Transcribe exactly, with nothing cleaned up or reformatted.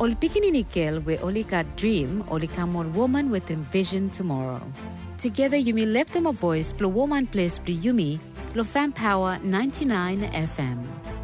Ol pikininikil we olika dream, olika more woman with envision tomorrow. Together you may lift them a voice, blow woman place, blow yumi, blow fan power ninety-nine F M.